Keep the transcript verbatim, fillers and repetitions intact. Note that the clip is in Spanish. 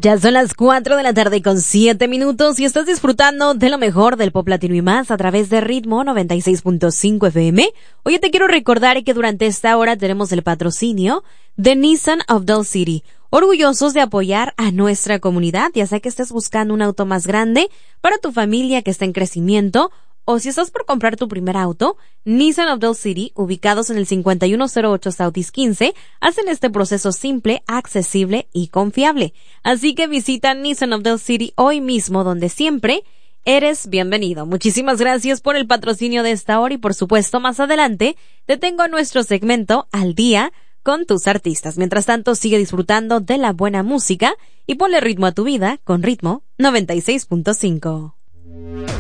Ya son las cuatro de la tarde con siete minutos y estás disfrutando de lo mejor del pop latino y más a través de Ritmo noventa y seis punto cinco F M. Oye, te quiero recordar que durante esta hora tenemos el patrocinio de Nissan of Doll City. Orgullosos de apoyar a nuestra comunidad, ya sea que estés buscando un auto más grande para tu familia que está en crecimiento, o si estás por comprar tu primer auto, Nissan of Doll City, ubicados en el cincuenta y uno cero ocho Southeast quince, hacen este proceso simple, accesible y confiable. Así que visita Nissan of Doll City hoy mismo, donde siempre eres bienvenido. Muchísimas gracias por el patrocinio de esta hora y por supuesto más adelante te tengo en nuestro segmento Al Día con tus artistas. Mientras tanto, sigue disfrutando de la buena música y ponle ritmo a tu vida con Ritmo noventa y seis punto cinco.